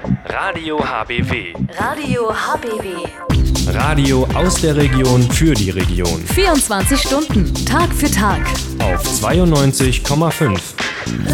Radio HBW. Radio HBW. Radio aus der Region für die Region. 24 Stunden, Tag für Tag. Auf 92,5.